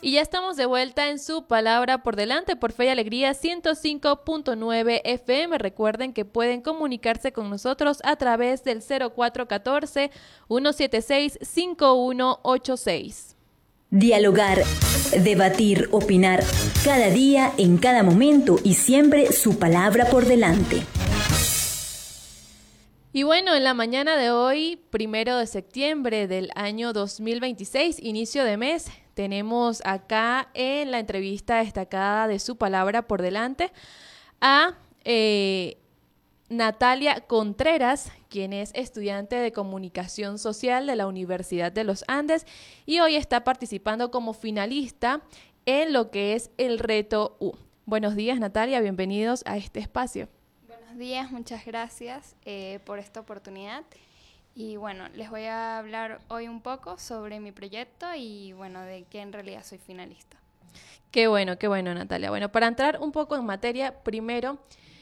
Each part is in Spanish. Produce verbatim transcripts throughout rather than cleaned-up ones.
Y ya estamos de vuelta en Su Palabra por Delante por Fe y Alegría ciento cinco punto nueve F M. Recuerden que pueden comunicarse con nosotros a través del cero cuatro uno cuatro, uno siete seis, cinco uno ocho seis. Dialogar, debatir, opinar, cada día, en cada momento y siempre Su Palabra por Delante. Y bueno, en la mañana de hoy, primero de septiembre del año dos mil veintiséis, inicio de mes, tenemos acá en la entrevista destacada de Su Palabra por Delante a eh, Natalia Contreras, quien es estudiante de Comunicación Social de la Universidad de los Andes y hoy está participando como finalista en lo que es el Reto U. Buenos días, Natalia, bienvenidos a este espacio. Buenos días, muchas gracias eh, por esta oportunidad. Y bueno, les voy a hablar hoy un poco sobre mi proyecto y bueno, de que en realidad soy finalista. Qué bueno, qué bueno, Natalia. Bueno, para entrar un poco en materia, primero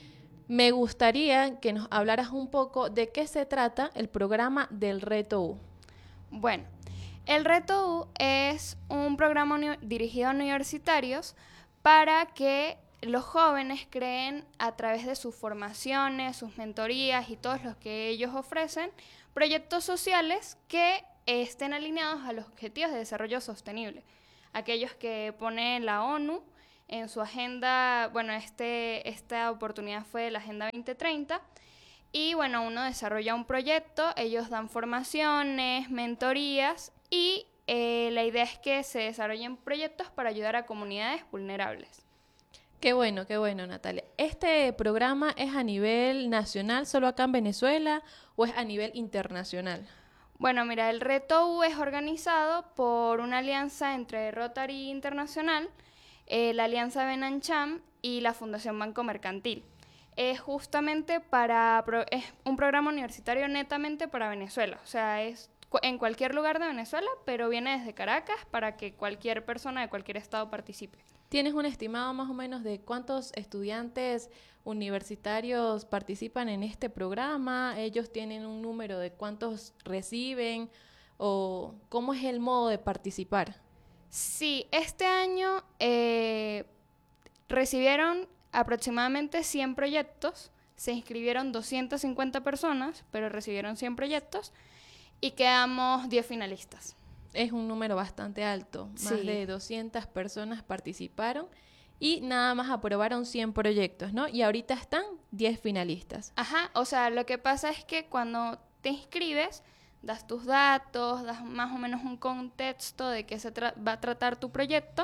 me gustaría que nos hablaras un poco de qué se trata el programa del Reto U. Bueno, el Reto U es un programa uni- dirigido a universitarios para que los jóvenes creen a través de sus formaciones, sus mentorías y todos los que ellos ofrecen, proyectos sociales que estén alineados a los objetivos de desarrollo sostenible. Aquellos que pone la ONU en su agenda, bueno, este, esta oportunidad fue la Agenda veinte treinta, y bueno, uno desarrolla un proyecto, ellos dan formaciones, mentorías y eh, la idea es que se desarrollen proyectos para ayudar a comunidades vulnerables. Qué bueno, qué bueno, Natalia. ¿Este programa es a nivel nacional, solo acá en Venezuela, o es a nivel internacional? Bueno, mira, el Reto U es organizado por una alianza entre Rotary Internacional, eh, la Alianza Benancham y la Fundación Banco Mercantil. Es justamente para, es un programa universitario netamente para Venezuela, o sea, es en cualquier lugar de Venezuela, pero viene desde Caracas para que cualquier persona de cualquier estado participe. ¿Tienes un estimado más o menos de cuántos estudiantes universitarios participan en este programa? ¿Ellos tienen un número de cuántos reciben? ¿O cómo es el modo de participar? Sí, este año eh, recibieron aproximadamente cien proyectos, se inscribieron doscientas cincuenta personas, pero recibieron cien proyectos y quedamos diez finalistas. Es un número bastante alto, más Sí. de doscientas personas participaron y nada más aprobaron cien proyectos, ¿no? Y ahorita están diez finalistas. Ajá, o sea, lo que pasa es que cuando te inscribes, das tus datos, das más o menos un contexto de qué se tra- va a tratar tu proyecto,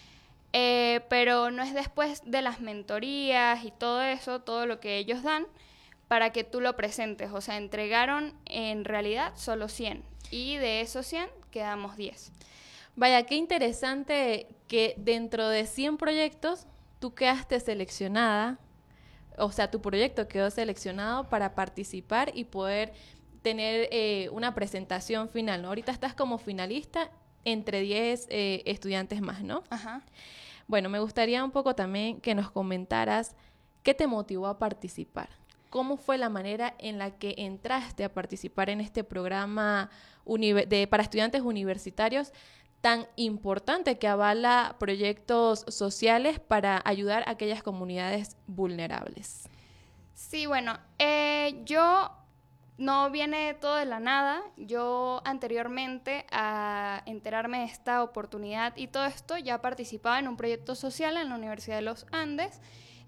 eh, pero no es después de las mentorías y todo eso, todo lo que ellos dan, para que tú lo presentes. O sea, entregaron en realidad solo cien y de esos cien quedamos diez. Vaya, qué interesante que dentro de cien proyectos tú quedaste seleccionada, o sea, tu proyecto quedó seleccionado para participar y poder tener eh, una presentación final, ¿no? Ahorita estás como finalista entre diez eh, estudiantes más, ¿no? Ajá. Bueno, me gustaría un poco también que nos comentaras qué te motivó a participar. ¿Cómo fue la manera en la que entraste a participar en este programa univer- de, para estudiantes universitarios tan importante que avala proyectos sociales para ayudar a aquellas comunidades vulnerables? Sí, bueno, eh, yo no viene todo de la nada. Yo anteriormente a enterarme de esta oportunidad y todo esto ya participaba en un proyecto social en la Universidad de los Andes,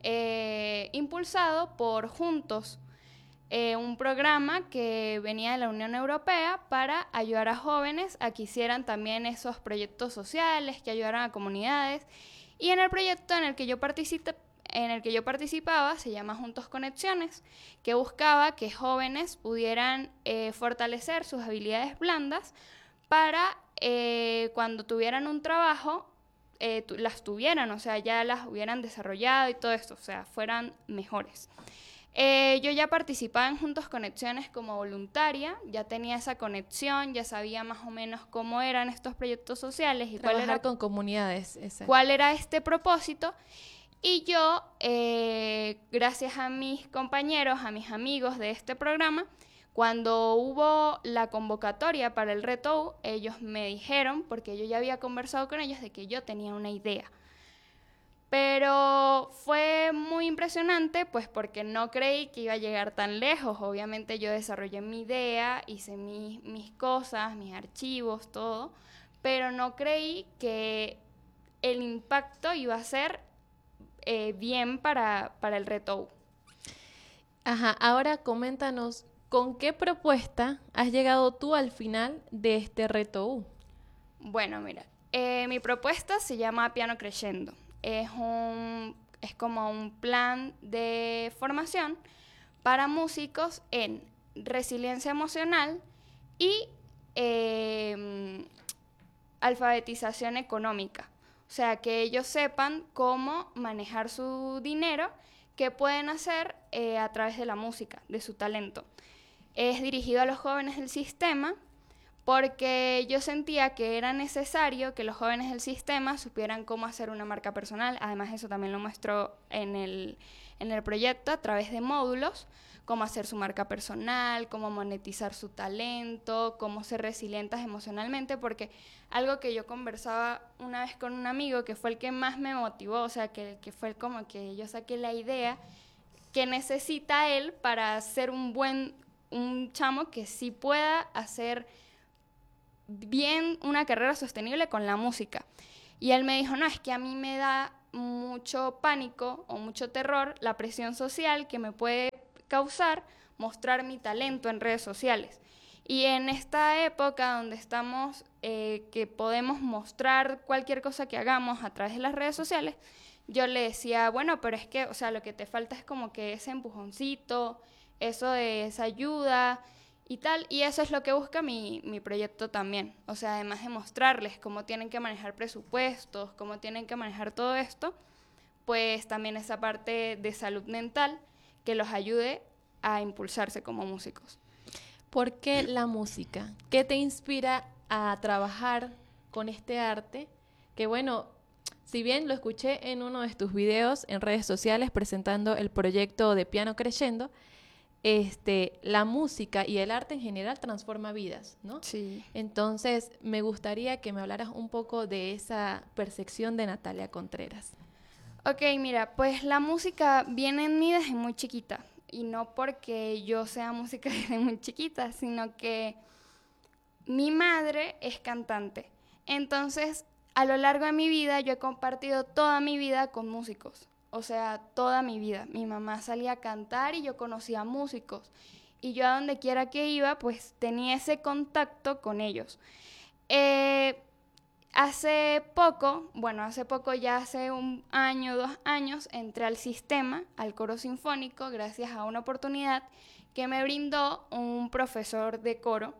eh, impulsado por Juntos, eh, un programa que venía de la Unión Europea para ayudar a jóvenes a que hicieran también esos proyectos sociales, que ayudaran a comunidades. Y en el proyecto en el que yo participé, en el que yo participaba se llama Juntos Conexiones, que buscaba que jóvenes pudieran eh, fortalecer sus habilidades blandas para eh, cuando tuvieran un trabajo, eh, tu, las tuvieran, o sea, ya las hubieran desarrollado y todo esto, o sea, fueran mejores. Eh, yo ya participaba en Juntos Conexiones como voluntaria, ya tenía esa conexión, ya sabía más o menos cómo eran estos proyectos sociales y Trabajar cuál era, con comunidades. Exacto. cuál era este propósito. Y yo, eh, gracias a mis compañeros, a mis amigos de este programa, Cuando hubo la convocatoria para el reto, ellos me dijeron, porque yo ya había conversado con ellos, de que yo tenía una idea. Pero fue muy impresionante, pues porque no creí que iba a llegar tan lejos. Obviamente yo desarrollé mi idea, hice mi, mis cosas, mis archivos, todo, pero no creí que el impacto iba a ser eh, bien para, para el reto. Ajá, ahora coméntanos, ¿con qué propuesta has llegado tú al final de este reto U? Bueno, mira, eh, mi propuesta se llama Piano Crescendo. Es, un, es como un plan de formación para músicos en resiliencia emocional y eh, alfabetización económica. O sea, que ellos sepan cómo manejar su dinero, qué pueden hacer eh, a través de la música, de su talento. Es dirigido a los jóvenes del sistema, porque yo sentía que era necesario que los jóvenes del sistema supieran cómo hacer una marca personal. Además, eso también lo muestro en el, en el proyecto a través de módulos, cómo hacer su marca personal, cómo monetizar su talento, cómo ser resilientes emocionalmente, porque algo que yo conversaba una vez con un amigo, que fue el que más me motivó, o sea, que, que fue como que yo saqué la idea que necesita él para ser un buen, un chamo que sí pueda hacer bien una carrera sostenible con la música. Y él me dijo, no, es que a mí me da mucho pánico o mucho terror la presión social que me puede causar mostrar mi talento en redes sociales. Y en esta época donde estamos, eh, que podemos mostrar cualquier cosa que hagamos a través de las redes sociales, yo le decía, bueno, pero es que, o sea, lo que te falta es como que ese empujoncito, eso de esa ayuda y tal, y eso es lo que busca mi, mi proyecto también. O sea, además de mostrarles cómo tienen que manejar presupuestos, cómo tienen que manejar todo esto, pues también esa parte de salud mental que los ayude a impulsarse como músicos. ¿Por qué la música? ¿Qué te inspira a trabajar con este arte? Que bueno, si bien lo escuché en uno de tus videos en redes sociales presentando el proyecto de Piano Crescendo, este, la música y el arte en general transforma vidas, ¿no? Sí. Entonces, me gustaría que me hablaras un poco de esa percepción de Natalia Contreras. Ok, mira, pues la música viene en mí desde muy chiquita. Y no porque yo sea música desde muy chiquita, sino que mi madre es cantante. Entonces, a lo largo de mi vida, yo he compartido toda mi vida con músicos. O sea, toda mi vida. Mi mamá salía a cantar y yo conocía músicos. Y yo a donde quiera que iba, pues tenía ese contacto con ellos. Eh, hace poco, bueno, hace poco, ya hace un año, dos años, entré al sistema, al coro sinfónico, gracias a una oportunidad que me brindó un profesor de coro,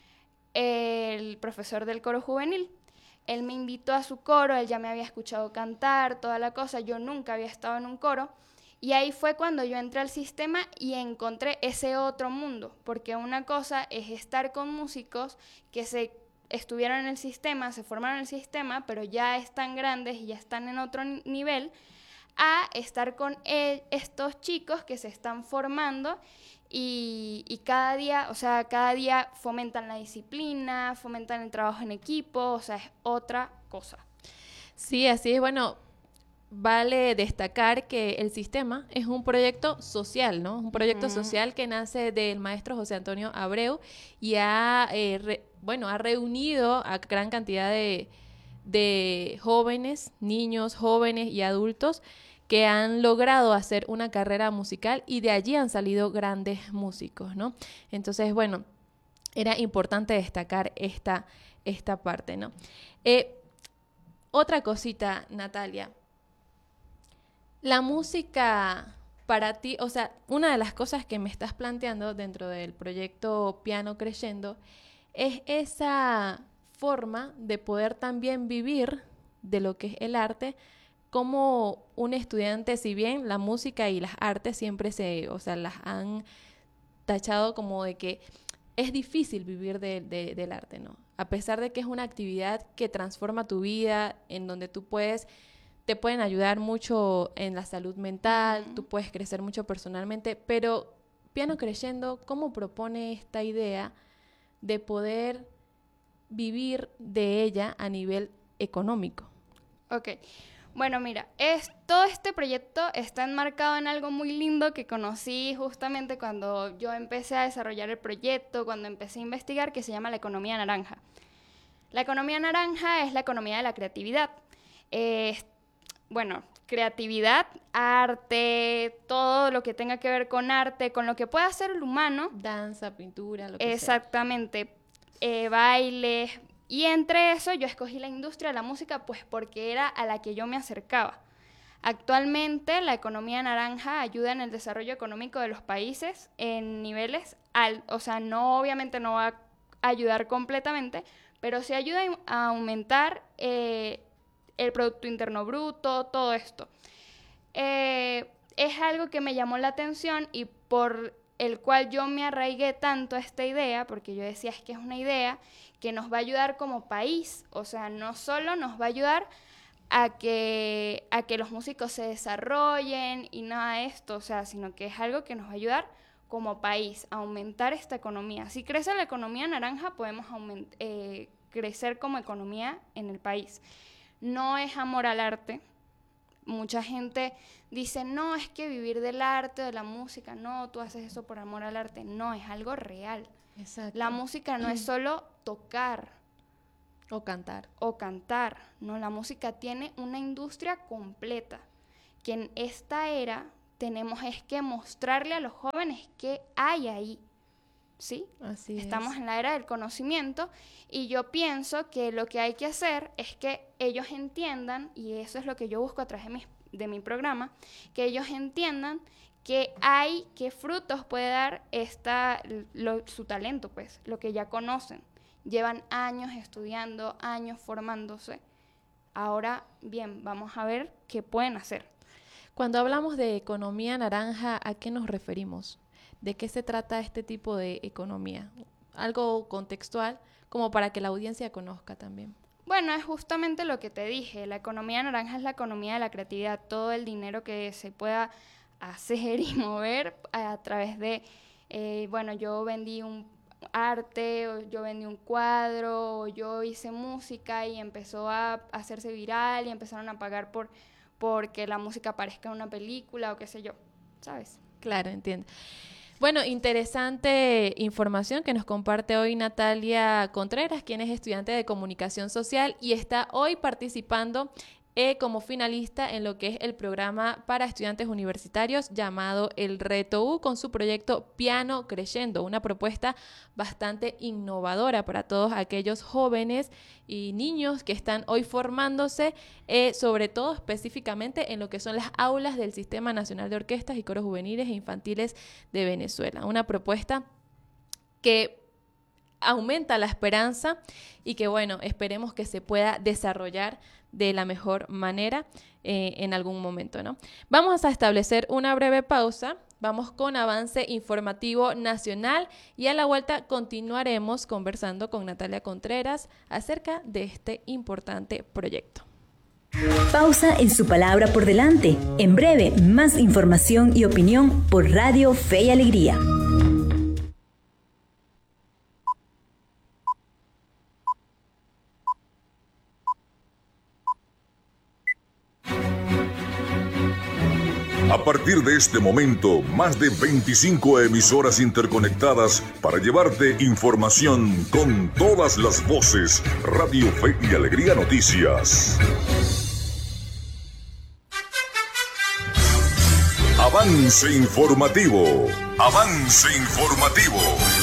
el profesor del coro juvenil. Él me invitó a su coro, él ya me había escuchado cantar, toda la cosa, yo nunca había estado en un coro, y ahí fue cuando yo entré al sistema y encontré ese otro mundo, porque una cosa es estar con músicos que se estuvieron en el sistema, se formaron en el sistema, pero ya están grandes y ya están en otro nivel, a estar con él, estos chicos que se están formando y, y cada día, o sea, cada día fomentan la disciplina, fomentan el trabajo en equipo, o sea, es otra cosa. Sí, así es. Bueno, vale destacar que el sistema es un proyecto social, ¿no? Un proyecto uh-huh. social que nace del maestro José Antonio Abreu y ha, eh, re, bueno, ha reunido a gran cantidad de, de jóvenes, niños, jóvenes y adultos que han logrado hacer una carrera musical y de allí han salido grandes músicos, ¿no? Entonces, bueno, era importante destacar esta, esta parte, ¿no? Eh, otra cosita, Natalia. La música para ti, o sea, una de las cosas que me estás planteando dentro del proyecto Piano Crescendo es esa forma de poder también vivir de lo que es el arte como un estudiante, si bien la música y las artes siempre se, o sea, las han tachado como de que es difícil vivir de, de, del arte, ¿no? A pesar de que es una actividad que transforma tu vida, en donde tú puedes, te pueden ayudar mucho en la salud mental, uh-huh. tú puedes crecer mucho personalmente, pero Piano Creyendo, ¿cómo propone esta idea de poder vivir de ella a nivel económico? Ok, bueno, mira, es, todo este proyecto está enmarcado en algo muy lindo que conocí justamente cuando yo empecé a desarrollar el proyecto, cuando empecé a investigar, que se llama la economía naranja. La economía naranja es la economía de la creatividad. Eh, bueno, creatividad, arte, todo lo que tenga que ver con arte, con lo que pueda hacer el humano. Danza, pintura, lo que Exactamente, eh, bailes. Y entre eso yo escogí la industria de la música pues porque era a la que yo me acercaba. Actualmente la economía naranja ayuda en el desarrollo económico de los países en niveles altos, o sea, no obviamente no va a ayudar completamente, pero sí ayuda a aumentar eh, el Producto Interno Bruto, todo esto. Eh, es algo que me llamó la atención y por el cual yo me arraigué tanto a esta idea, porque yo decía, es que es una idea que nos va a ayudar como país, o sea, no solo nos va a ayudar a que, a que los músicos se desarrollen y nada de esto, o sea, sino que es algo que nos va a ayudar como país a aumentar esta economía. Si crece la economía naranja, podemos aument- eh, crecer como economía en el país. No es amor al arte. Mucha gente dice, no, es que vivir del arte, de la música, no, tú haces eso por amor al arte. No, es algo real. Exacto. La música no es solo tocar o cantar. O cantar. No, la música tiene una industria completa. Que en esta era tenemos es que mostrarle a los jóvenes qué hay ahí. ¿Sí? Así Estamos es. en la era del conocimiento y yo pienso que lo que hay que hacer es que ellos entiendan, y eso es lo que yo busco a través de mi, de mi programa, que ellos entiendan que hay, qué frutos puede dar esta, lo, su talento, pues, lo que ya conocen. Llevan años estudiando, años formándose. Ahora, bien, vamos a ver qué pueden hacer. Cuando hablamos de economía naranja, ¿a qué nos referimos? ¿De qué se trata este tipo de economía? Algo contextual, como para que la audiencia conozca también. Bueno, es justamente lo que te dije. La economía naranja es la economía de la creatividad. Todo el dinero que se pueda hacer y mover a través de, eh, bueno, yo vendí un arte, o yo vendí un cuadro, o yo hice música y empezó a hacerse viral y empezaron a pagar por porque la música aparezca en una película o qué sé yo, ¿sabes? Claro, entiendo. Bueno, interesante información que nos comparte hoy Natalia Contreras, quien es estudiante de Comunicación Social y está hoy participando eh, como finalista en lo que es el programa para estudiantes universitarios llamado El Reto U, con su proyecto Piano Creyendo, una propuesta bastante innovadora para todos aquellos jóvenes y niños que están hoy formándose, eh, sobre todo específicamente en lo que son las aulas del Sistema Nacional de Orquestas y Coros Juveniles e Infantiles de Venezuela. Una propuesta que aumenta la esperanza y que, bueno, esperemos que se pueda desarrollar de la mejor manera eh, en algún momento, ¿no? Vamos a establecer una breve pausa, vamos con avance informativo nacional y a la vuelta continuaremos conversando con Natalia Contreras acerca de este importante proyecto. Pausa en Su Palabra por Delante. En breve, más información y opinión por Radio Fe y Alegría. A partir de este momento, más de veinticinco emisoras interconectadas para llevarte información con todas las voces. Radio Fe y Alegría Noticias. Avance informativo. Avance informativo.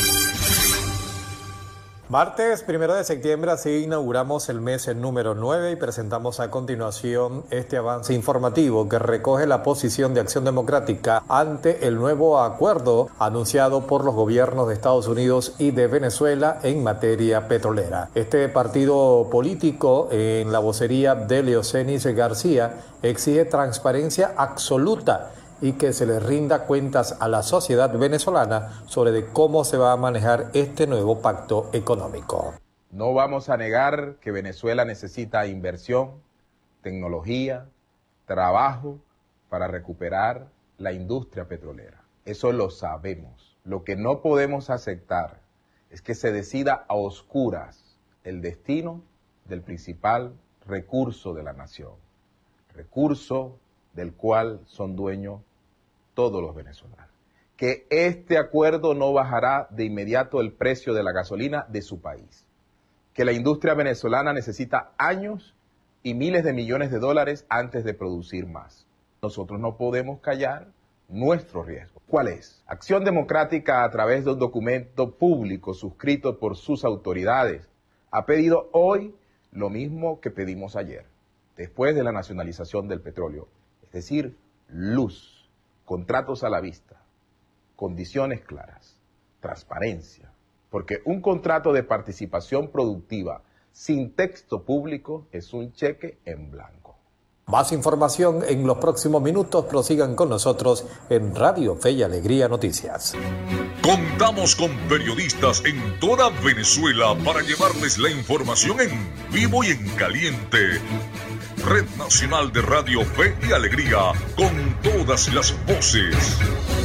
Martes primero de septiembre, así inauguramos el mes número nueve y presentamos a continuación este avance informativo que recoge la posición de Acción Democrática ante el nuevo acuerdo anunciado por los gobiernos de Estados Unidos y de Venezuela en materia petrolera. Este partido político, en la vocería de Leocenis García, exige transparencia absoluta y que se les rinda cuentas a la sociedad venezolana sobre de cómo se va a manejar este nuevo pacto económico. No vamos a negar que Venezuela necesita inversión, tecnología, trabajo para recuperar la industria petrolera. Eso lo sabemos. Lo que no podemos aceptar es que se decida a oscuras el destino del principal recurso de la nación, recurso del cual son dueños todos los venezolanos. Que este acuerdo no bajará de inmediato el precio de la gasolina de su país, que la industria venezolana necesita años y miles de millones de dólares antes de producir más. Nosotros no podemos callar nuestro riesgo. ¿Cuál es? Acción Democrática, a través de un documento público suscrito por sus autoridades, ha pedido hoy lo mismo que pedimos ayer, después de la nacionalización del petróleo, es decir, luz, contratos a la vista, condiciones claras, transparencia, porque un contrato de participación productiva sin texto público es un cheque en blanco. Más información en los próximos minutos. Prosigan con nosotros en Radio Fe y Alegría Noticias. Contamos con periodistas en toda Venezuela para llevarles la información en vivo y en caliente. Red Nacional de Radio Fe y Alegría, con todas las voces.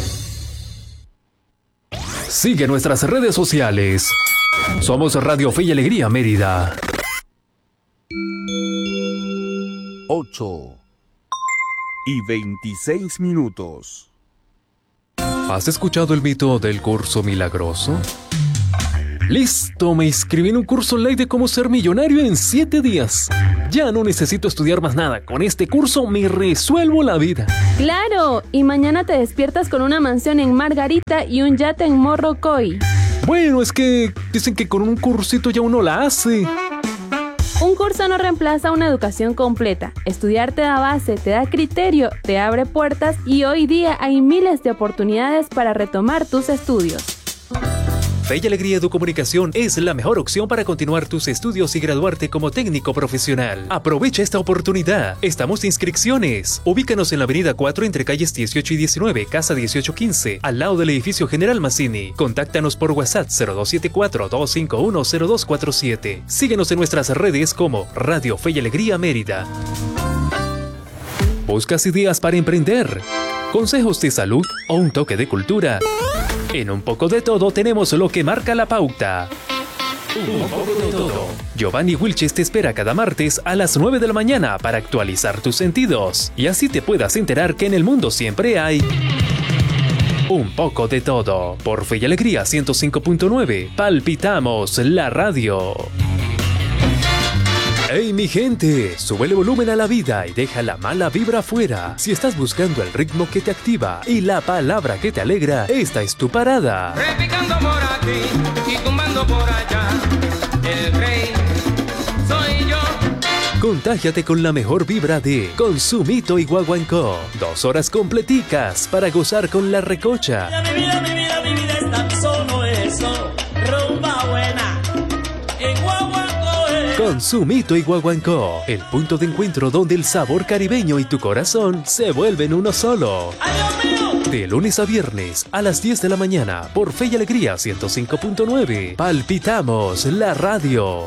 Sigue nuestras redes sociales. Somos Radio Fe y Alegría Mérida. ocho y veintiséis minutos. ¿Has escuchado el mito del curso milagroso? Listo, me inscribí en un curso online de cómo ser millonario en siete días. Ya no necesito estudiar más nada. Con este curso me resuelvo la vida. ¡Claro! Y mañana te despiertas con una mansión en Margarita y un yate en Morrocoy. Bueno, es que dicen que con un cursito ya uno la hace. Un curso no reemplaza una educación completa. Estudiar te da base, te da criterio, te abre puertas y hoy día hay miles de oportunidades para retomar tus estudios. Fe y Alegría Educomunicación es la mejor opción para continuar tus estudios y graduarte como técnico profesional. Aprovecha esta oportunidad. Estamos de inscripciones. Ubícanos en la avenida cuatro entre calles dieciocho y diecinueve, casa dieciocho quince, al lado del edificio General Mazzini. Contáctanos por WhatsApp cero dos siete cuatro, dos cinco uno, cero dos cuatro siete. Síguenos en nuestras redes como Radio Fe y Alegría Mérida. ¿Buscas ideas para emprender? ¿Consejos de salud o un toque de cultura? En Un Poco de Todo tenemos lo que marca la pauta. Un poco de todo. Giovanni Wilches te espera cada martes a las nueve de la mañana para actualizar tus sentidos y así te puedas enterar que en el mundo siempre hay un poco de todo. Por Fe y Alegría ciento cinco punto nueve, palpitamos la radio. ¡Hey, mi gente! Sube el volumen a la vida y deja la mala vibra afuera. Si estás buscando el ritmo que te activa y la palabra que te alegra, esta es tu parada. Repicando por aquí y tumbando por allá, el rey soy yo. Contágiate con la mejor vibra de Consumito y Guaguancó. Dos horas completicas para gozar con la recocha. Mi vida, mi vida, mi vida es tan solo eso, rumba buena en Guaguancó. Consumito y Guaguancó, el punto de encuentro donde el sabor caribeño y tu corazón se vuelven uno solo. ¡Ay, Dios mío! De lunes a viernes a las diez de la mañana por Fe y Alegría ciento cinco punto nueve. Palpitamos la radio.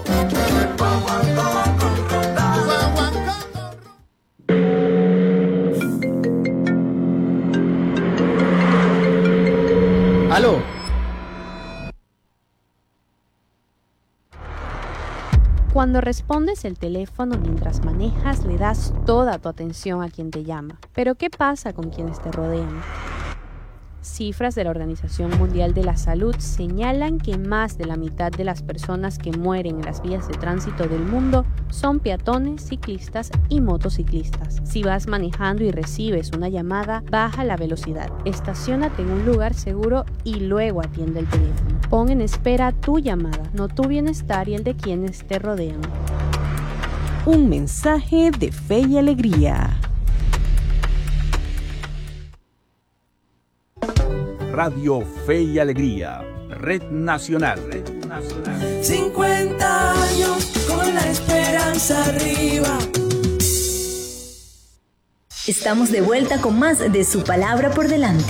¡Aló! Cuando respondes el teléfono mientras manejas, le das toda tu atención a quien te llama. Pero ¿qué pasa con quienes te rodean? Cifras de la Organización Mundial de la Salud señalan que más de la mitad de las personas que mueren en las vías de tránsito del mundo son peatones, ciclistas y motociclistas. Si vas manejando y recibes una llamada, baja la velocidad, estaciónate en un lugar seguro y luego atiende el teléfono. Pon en espera tu llamada, no tu bienestar y el de quienes te rodean. Un mensaje de Fe y Alegría. Radio Fe y Alegría, Red Nacional. Red Nacional. cincuenta años con la esperanza arriba. Estamos de vuelta con más de Su Palabra por Delante.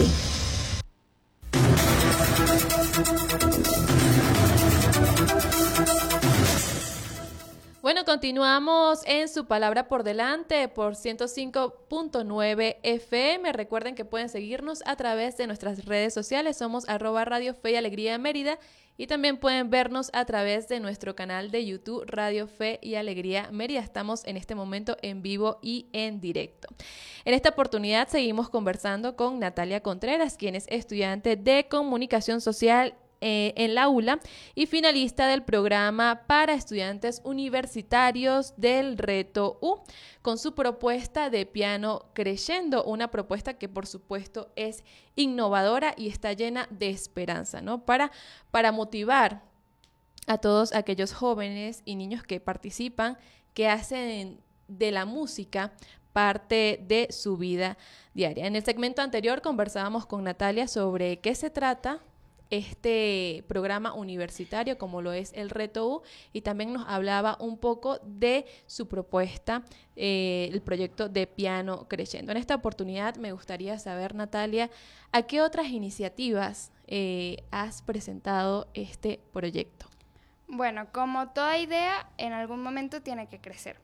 Bueno, continuamos. Continuamos en Su Palabra por Delante por ciento cinco punto nueve F M. Recuerden que pueden seguirnos a través de nuestras redes sociales. Somos arroba Radio Fe y Alegría Mérida. Y también pueden vernos a través de nuestro canal de YouTube Radio Fe y Alegría Mérida. Estamos en este momento en vivo y en directo. En esta oportunidad seguimos conversando con Natalia Contreras, quien es estudiante de Comunicación Social Eh, en la U L A y finalista del programa para estudiantes universitarios del Reto U, con su propuesta de piano Creyendo, una propuesta que por supuesto es innovadora y está llena de esperanza, ¿no? Para, para motivar a todos aquellos jóvenes y niños que participan, que hacen de la música parte de su vida diaria. En el segmento anterior conversábamos con Natalia sobre qué se trata este programa universitario como lo es el Reto U, y también nos hablaba un poco de su propuesta, eh, el proyecto de piano Creyendo. En esta oportunidad me gustaría saber, Natalia, ¿a qué otras iniciativas eh, has presentado este proyecto? Bueno, como toda idea, en algún momento tiene que crecer.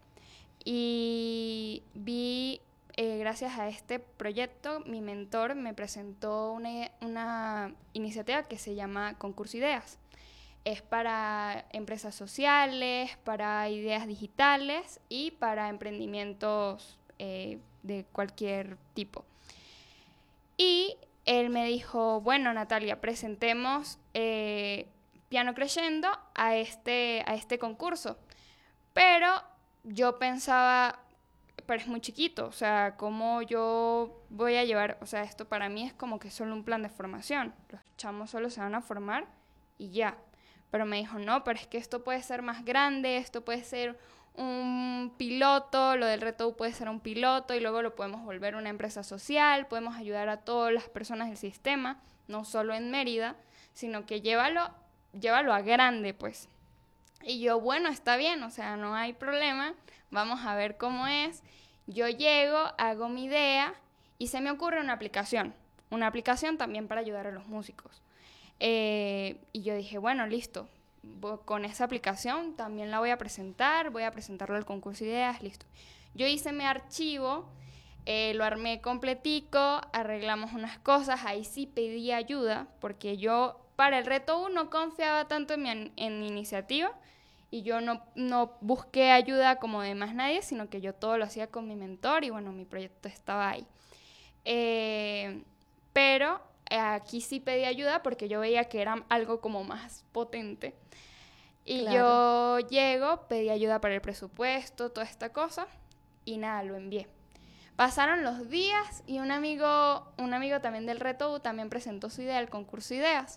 Y vi... Eh, gracias a este proyecto, mi mentor me presentó una, una iniciativa que se llama Concurso Ideas. Es para empresas sociales, para ideas digitales y para emprendimientos eh, de cualquier tipo. Y él me dijo, bueno, Natalia, presentemos eh, Piano Creyendo a este, a este concurso. Pero yo pensaba... pero es muy chiquito, o sea, ¿cómo yo voy a llevar? O sea, esto para mí es como que solo un plan de formación. Los chamos solo se van a formar y ya. Pero me dijo, no, pero es que esto puede ser más grande, esto puede ser un piloto, lo del Reto U puede ser un piloto y luego lo podemos volver una empresa social, podemos ayudar a todas las personas del sistema, no solo en Mérida, sino que llévalo, llévalo a grande, pues. Y yo, bueno, está bien, o sea, no hay problema, vamos a ver cómo es. Yo llego, hago mi idea y se me ocurre una aplicación, una aplicación también para ayudar a los músicos. Eh, y yo dije, bueno, listo, con esa aplicación también la voy a presentar, voy a presentarlo al concurso de ideas, listo. Yo hice mi archivo, eh, lo armé completico, arreglamos unas cosas, ahí sí pedí ayuda, porque yo para el Reto U no confiaba tanto en mi, en mi iniciativa, y yo no, no busqué ayuda como de más nadie, sino que yo todo lo hacía con mi mentor y bueno, mi proyecto estaba ahí. Eh, pero aquí sí pedí ayuda porque yo veía que era algo como más potente. Y claro, yo llego, pedí ayuda para el presupuesto, toda esta cosa, y nada, lo envié. Pasaron los días y un amigo, un amigo también del Reto U también presentó su idea al concurso Ideas.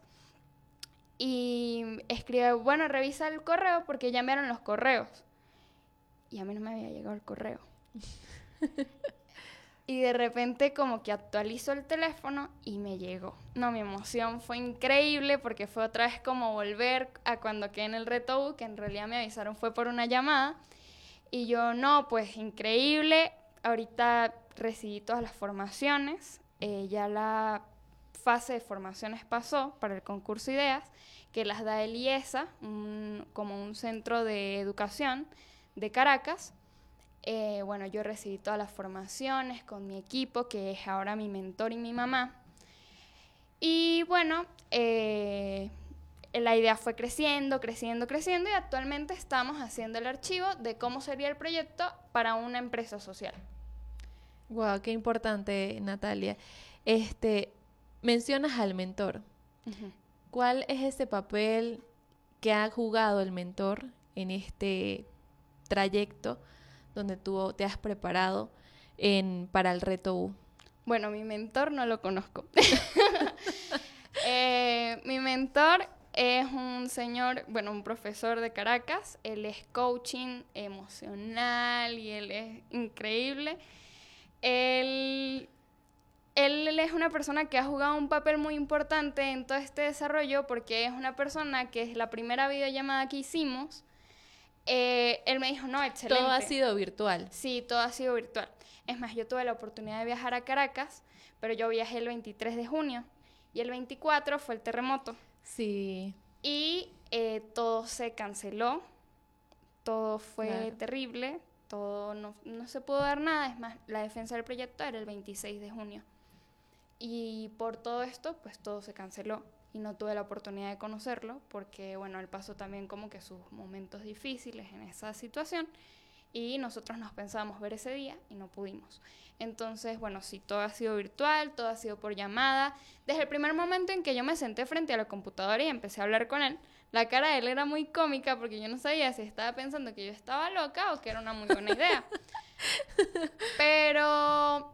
Y escribe, bueno, revisa el correo porque ya enviaron los correos. Y a mí no me había llegado el correo. Y de repente como que actualizo el teléfono y me llegó. No, mi emoción fue increíble porque fue otra vez como volver a cuando quedé en el Reto U, que en realidad me avisaron fue por una llamada. Y yo, no, pues increíble. Ahorita recibí todas las formaciones. Eh, ya la fase de formaciones pasó para el concurso Ideas, que las da el I E S A, un, como un centro de educación de Caracas. Eh, bueno, yo recibí todas las formaciones con mi equipo, que es ahora mi mentor y mi mamá. Y bueno, eh, la idea fue creciendo, creciendo, creciendo, y actualmente estamos haciendo el archivo de cómo sería el proyecto para una empresa social. Wow, qué importante, Natalia. Este... Mencionas al mentor. Uh-huh. ¿Cuál es ese papel que ha jugado el mentor en este trayecto donde tú te has preparado en, para el Reto U? Bueno, mi mentor no lo conozco. eh, mi mentor es un señor, bueno, un profesor de Caracas. Él es coaching emocional y él es increíble. Él... Él es una persona que ha jugado un papel muy importante en todo este desarrollo porque es una persona que es la primera videollamada que hicimos. Eh, él me dijo, no, excelente. Todo ha sido virtual. Sí, todo ha sido virtual. Es más, yo tuve la oportunidad de viajar a Caracas, pero yo viajé el veintitrés de junio y el veinticuatro fue el terremoto. Sí. Y eh, todo se canceló, todo fue Claro. terrible, todo no, no se pudo dar nada, es más, la defensa del proyecto era el veintiséis de junio. Y por todo esto, pues todo se canceló y no tuve la oportunidad de conocerlo porque, bueno, él pasó también como que sus momentos difíciles en esa situación y nosotros nos pensábamos ver ese día y no pudimos. Entonces, bueno, sí, todo ha sido virtual, todo ha sido por llamada. Desde el primer momento en que yo me senté frente a la computadora y empecé a hablar con él, la cara de él era muy cómica porque yo no sabía si estaba pensando que yo estaba loca o que era una muy buena idea. Pero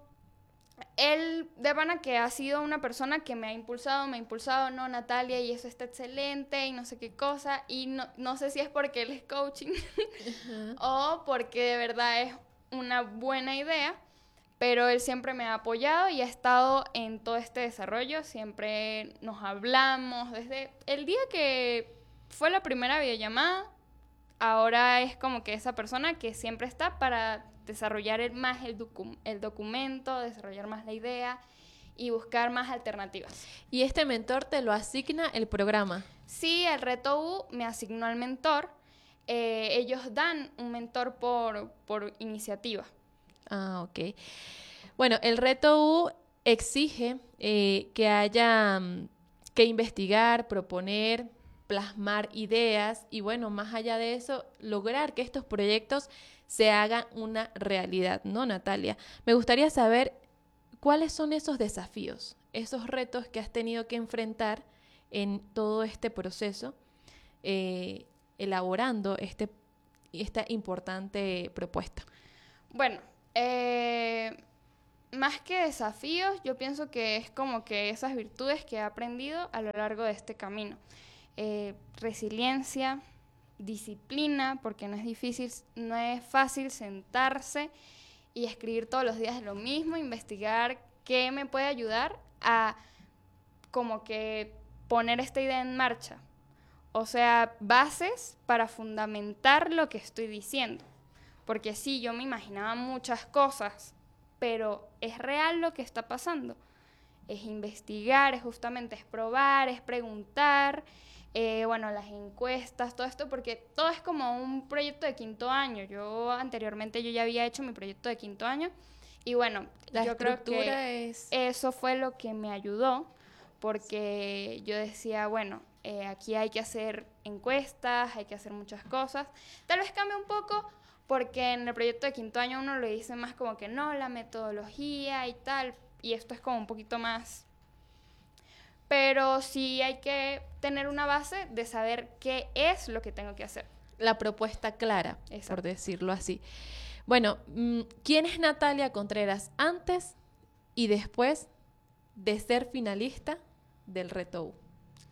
él, de pana, que ha sido una persona que me ha impulsado, me ha impulsado, no, Natalia, y eso está excelente, y no sé qué cosa, y no, no sé si es porque él es coaching uh-huh. o porque de verdad es una buena idea, pero él siempre me ha apoyado y ha estado en todo este desarrollo, siempre nos hablamos, desde el día que fue la primera videollamada, ahora es como que esa persona que siempre está para desarrollar el, más el, docu- el documento, desarrollar más la idea y buscar más alternativas. ¿Y este mentor te lo asigna el programa? Sí, el Reto U me asignó al mentor. Eh, ellos dan un mentor por, por iniciativa. Ah, ok. Bueno, el Reto U exige eh, que haya um, que investigar, proponer, plasmar ideas y, bueno, más allá de eso, lograr que estos proyectos se hagan una realidad, ¿no, Natalia? Me gustaría saber cuáles son esos desafíos, esos retos que has tenido que enfrentar en todo este proceso, eh, elaborando este, esta importante propuesta. Bueno, eh, más que desafíos, yo pienso que es como que esas virtudes que he aprendido a lo largo de este camino. Eh, resiliencia, disciplina, porque no es difícil, no es fácil sentarse y escribir todos los días lo mismo, investigar qué me puede ayudar a como que poner esta idea en marcha. O sea, bases para fundamentar lo que estoy diciendo. Porque sí, yo me imaginaba muchas cosas, pero ¿es real lo que está pasando? Es investigar, es justamente es probar, es preguntar. Eh, bueno, las encuestas, todo esto, porque todo es como un proyecto de quinto año. Yo anteriormente yo ya había hecho mi proyecto de quinto año y bueno, la yo creo que es... eso fue lo que me ayudó, porque yo decía, bueno, eh, aquí hay que hacer encuestas, hay que hacer muchas cosas. Tal vez cambie un poco porque en el proyecto de quinto año uno lo dice más como que no, la metodología y tal, y esto es como un poquito más... Pero sí hay que tener una base de saber qué es lo que tengo que hacer. La propuesta clara, Exacto. por decirlo así. Bueno, ¿quién es Natalia Contreras antes y después de ser finalista del Reto U?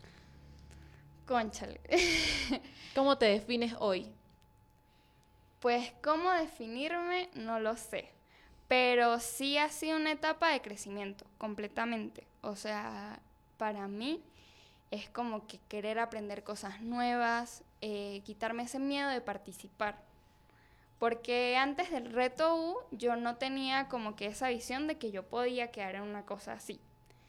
Cónchale. ¿Cómo te defines hoy? Pues, ¿cómo definirme? No lo sé. Pero sí ha sido una etapa de crecimiento, completamente. O sea... Para mí es como que querer aprender cosas nuevas, eh, quitarme ese miedo de participar. Porque antes del Reto U yo no tenía como que esa visión de que yo podía quedar en una cosa así.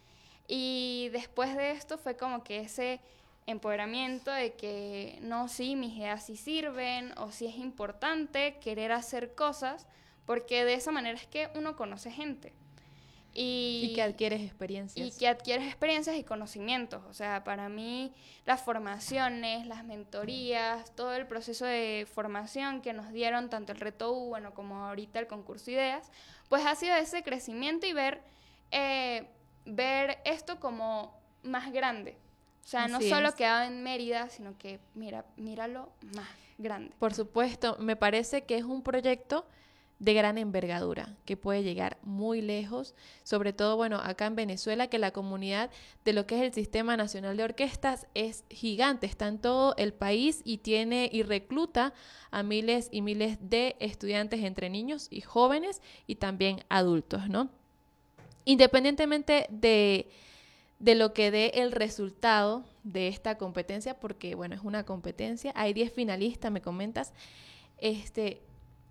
Y después de esto fue como que ese empoderamiento de que no, sí, mis ideas sí sirven o sí es importante querer hacer cosas, porque de esa manera es que uno conoce gente. Y, y que adquieres experiencias. Y que adquieres experiencias y conocimientos. O sea, para mí las formaciones, las mentorías, todo el proceso de formación que nos dieron, tanto el Reto U, bueno, como ahorita el concurso Ideas, pues ha sido ese crecimiento y ver, eh, ver esto como más grande. O sea, Así no solo es. quedado en Mérida, sino que mira, míralo más grande. Por supuesto, me parece que es un proyecto de gran envergadura, que puede llegar muy lejos, sobre todo, bueno, acá en Venezuela, que la comunidad de lo que es el Sistema Nacional de Orquestas es gigante, está en todo el país y tiene y recluta a miles y miles de estudiantes entre niños y jóvenes y también adultos, ¿no? Independientemente de, de lo que dé el resultado de esta competencia, porque, bueno, es una competencia, hay diez finalistas, me comentas, este...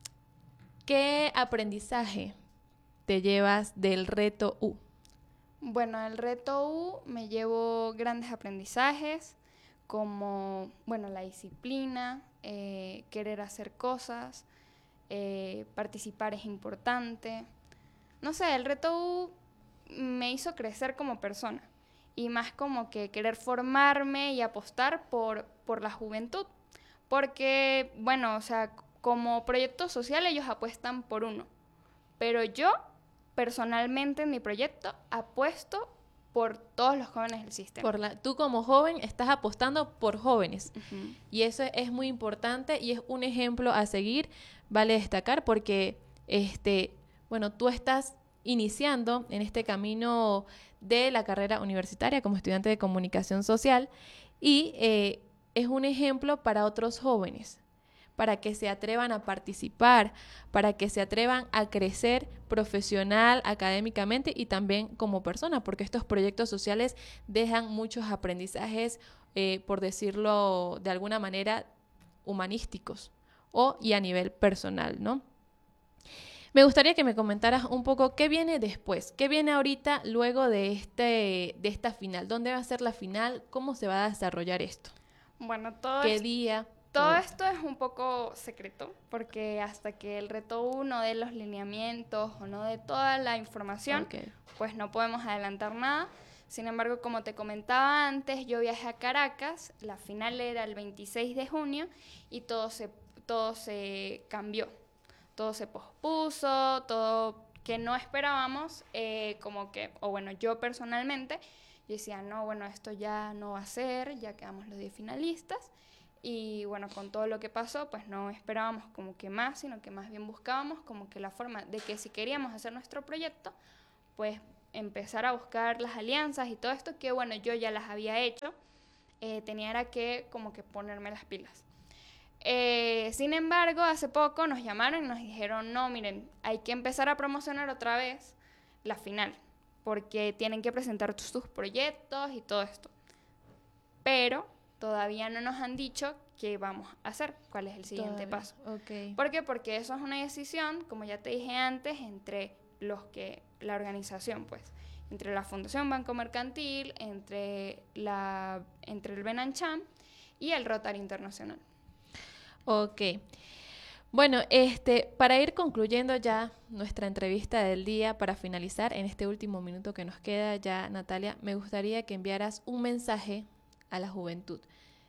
¿qué aprendizaje te llevas del Reto U? Bueno, el Reto U me llevo grandes aprendizajes como, bueno, la disciplina, eh, querer hacer cosas, eh, participar es importante. No sé, el reto U me hizo crecer como persona y más como que querer formarme y apostar por, por la juventud. Porque, bueno, o sea, como proyecto social ellos apuestan por uno, pero yo personalmente en mi proyecto apuesto por todos los jóvenes del sistema. Por la, tú como joven estás apostando por jóvenes. Uh-huh. Y eso es muy importante y es un ejemplo a seguir, vale destacar, porque este, bueno, tú estás iniciando en este camino de la carrera universitaria como estudiante de comunicación social y eh, es un ejemplo para otros jóvenes, para que se atrevan a participar, para que se atrevan a crecer profesional, académicamente y también como persona, porque estos proyectos sociales dejan muchos aprendizajes, eh, por decirlo de alguna manera, humanísticos o y a nivel personal, ¿no? Me gustaría que me comentaras un poco qué viene después, qué viene ahorita luego de, este, de esta final, dónde va a ser la final, cómo se va a desarrollar esto, bueno, todo qué es... día... Todo esto es un poco secreto, porque hasta que el reto uno dé los lineamientos o no dé toda la información, Okay. pues no podemos adelantar nada. Sin embargo, como te comentaba antes, yo viajé a Caracas, la final era el veintiséis de junio y todo se, todo se cambió, todo se pospuso, todo que no esperábamos, eh, como que, o bueno, yo personalmente, yo decía, no, bueno, esto ya no va a ser, ya quedamos los diez finalistas. Y bueno, con todo lo que pasó, pues no esperábamos como que más, sino que más bien buscábamos como que la forma de que si queríamos hacer nuestro proyecto, pues empezar a buscar las alianzas y todo esto, que bueno, yo ya las había hecho, eh, tenía era que como que ponerme las pilas. Eh, sin embargo, hace poco nos llamaron y nos dijeron, no, miren, hay que empezar a promocionar otra vez la final, porque tienen que presentar sus proyectos y todo esto. Pero... todavía no nos han dicho qué vamos a hacer, cuál es el siguiente Todavía. paso. Okay. ¿Por qué? Porque eso es una decisión, como ya te dije antes, entre los que la organización, pues, entre la Fundación Banco Mercantil, entre la entre el Benancham y el Rotary Internacional. Ok. Bueno, este, para ir concluyendo ya nuestra entrevista del día, para finalizar en este último minuto que nos queda ya, Natalia, me gustaría que enviaras un mensaje a la juventud.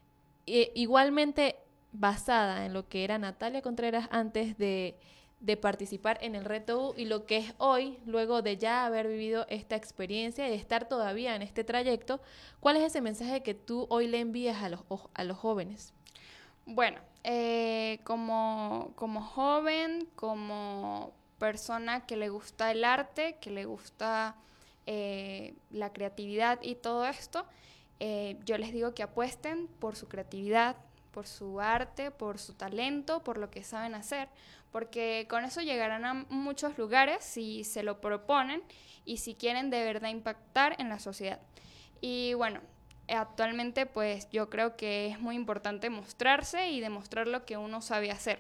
E, igualmente basada en lo que era Natalia Contreras antes de, de participar en el reto U y lo que es hoy, luego de ya haber vivido esta experiencia y de estar todavía en este trayecto, ¿cuál es ese mensaje que tú hoy le envías a los, a los jóvenes? Bueno, eh, como, como joven, como persona que le gusta el arte, que le gusta eh, la creatividad y todo esto, Eh, yo les digo que apuesten por su creatividad, por su arte, por su talento, por lo que saben hacer, porque con eso llegarán a muchos lugares si se lo proponen y si quieren de verdad impactar en la sociedad. Y bueno, actualmente pues yo creo que es muy importante mostrarse y demostrar lo que uno sabe hacer,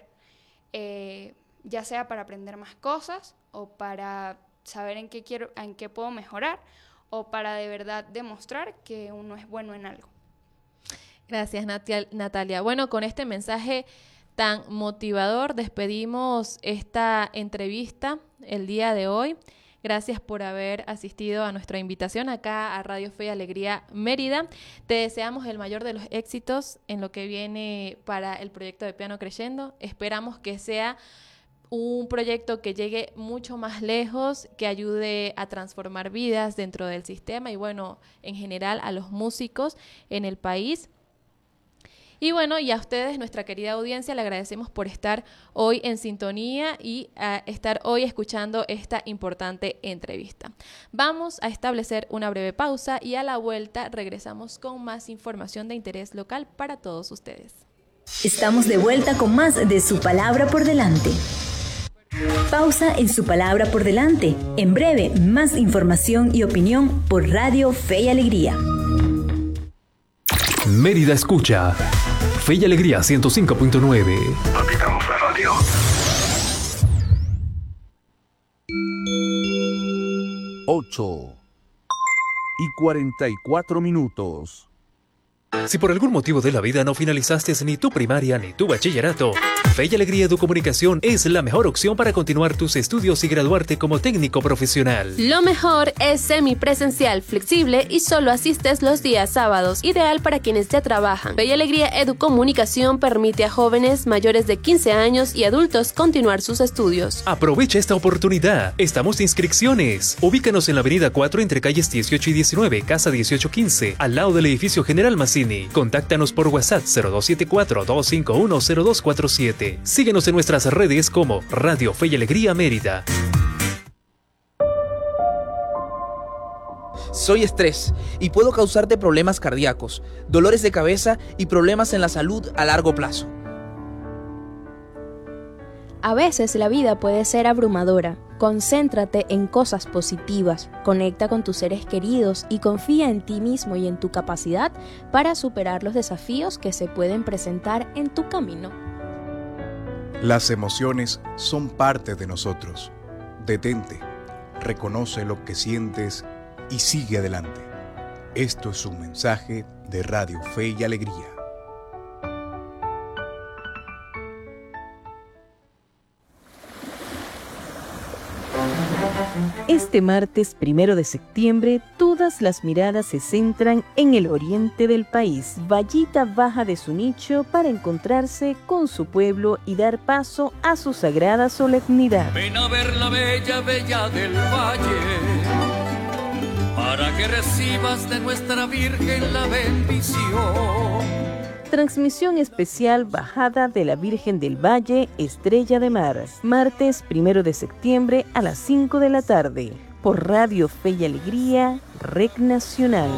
eh, ya sea para aprender más cosas o para saber en qué quiero, en qué puedo mejorar, o para de verdad demostrar que uno es bueno en algo. Gracias, Natalia. Bueno, con este mensaje tan motivador despedimos esta entrevista el día de hoy. Gracias por haber asistido a nuestra invitación acá a Radio Fe y Alegría Mérida. Te deseamos el mayor de los éxitos en lo que viene para el proyecto de Piano Creyendo. Esperamos que sea un proyecto que llegue mucho más lejos, que ayude a transformar vidas dentro del sistema y bueno, en general a los músicos en el país. Y bueno, y a ustedes, nuestra querida audiencia, le agradecemos por estar hoy en sintonía y a estar hoy escuchando esta importante entrevista. Vamos a establecer una breve pausa y a la vuelta regresamos con más información de interés local para todos ustedes. Estamos de vuelta con más de Su Palabra por Delante. Pausa en Su Palabra por Delante. En breve, más información y opinión por Radio Fe y Alegría. Mérida escucha Fe y Alegría ciento cinco punto nueve. Habitamos la radio. Ocho y cuarenta y cuatro minutos. Si por algún motivo de la vida no finalizaste ni tu primaria ni tu bachillerato, Fe y Alegría Educomunicación es la mejor opción para continuar tus estudios y graduarte como técnico profesional. Lo mejor es semipresencial, flexible y solo asistes los días sábados, ideal para quienes ya trabajan. Fe y Alegría Educomunicación permite a jóvenes mayores de quince años y adultos continuar sus estudios. Aprovecha esta oportunidad. Estamos de inscripciones. Ubícanos en la avenida cuatro entre calles dieciocho y diecinueve, casa dieciocho quince, al lado del edificio General Massini. Contáctanos por WhatsApp cero dos siete cuatro, dos cinco uno, cero dos cuatro siete. Síguenos en nuestras redes como Radio Fe y Alegría Mérida. Soy estrés y puedo causarte problemas cardíacos, dolores de cabeza y problemas en la salud a largo plazo. A veces la vida puede ser abrumadora. Concéntrate en cosas positivas, conecta con tus seres queridos y confía en ti mismo y en tu capacidad para superar los desafíos que se pueden presentar en tu camino. Las emociones son parte de nosotros. Detente, reconoce lo que sientes y sigue adelante. Esto es un mensaje de Radio Fe y Alegría. Este martes primero de septiembre, todas las miradas se centran en el oriente del país. Vallita baja de su nicho para encontrarse con su pueblo y dar paso a su sagrada solemnidad. Ven a ver la bella, bella del valle, para que recibas de nuestra Virgen la bendición. Transmisión especial Bajada de la Virgen del Valle, Estrella de Mar. Martes primero de septiembre a las cinco de la tarde. Por Radio Fe y Alegría, Red Nacional.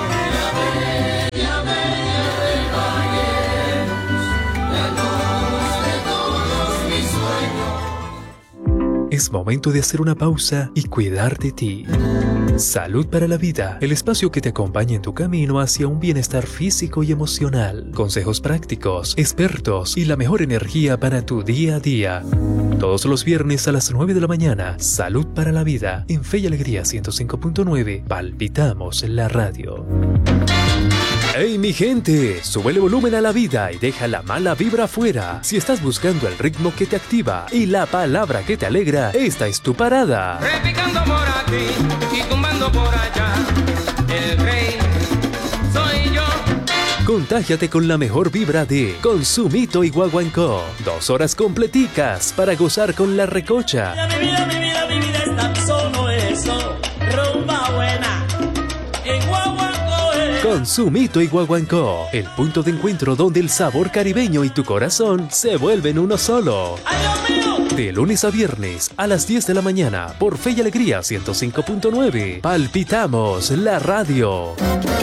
Es momento de hacer una pausa y cuidar de ti. Salud para la Vida, el espacio que te acompaña en tu camino hacia un bienestar físico y emocional. Consejos prácticos, expertos y la mejor energía para tu día a día. Todos los viernes a las nueve de la mañana, Salud para la Vida, en Fe y Alegría ciento cinco punto nueve, palpitamos en la radio. ¡Hey mi gente! Sube el volumen a la vida y deja la mala vibra afuera. Si estás buscando el ritmo que te activa y la palabra que te alegra, esta es tu parada. Repicando por aquí y tumbando por allá, el rey soy yo. Contágiate con la mejor vibra de Consumito y Guaguancó. Dos horas completicas para gozar con la recocha. Mi vida, mi vida, mi vida es tan solo eso, rumba buena en Guaguancó. Consumito y Guaguancó, el punto de encuentro donde el sabor caribeño y tu corazón se vuelven uno solo. De lunes a viernes a las diez de la mañana por Fe y Alegría ciento cinco punto nueve. Palpitamos la radio.